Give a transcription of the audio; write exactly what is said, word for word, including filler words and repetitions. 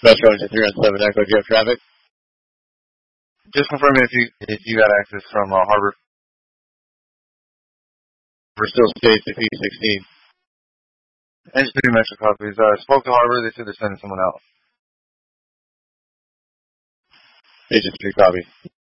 Metro engine three on seven Echo, do you have traffic? Just confirming if you if you got access from uh, Harbor. We're still states at P sixteen. Engine three Metro copies. Uh, spoke to Harbor. They said they're sending someone out. Agent three copy.